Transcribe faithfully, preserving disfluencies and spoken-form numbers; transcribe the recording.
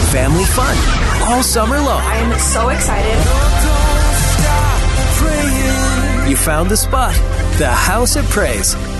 family fun all summer long. I am so excited. You found the spot, the House of Praise.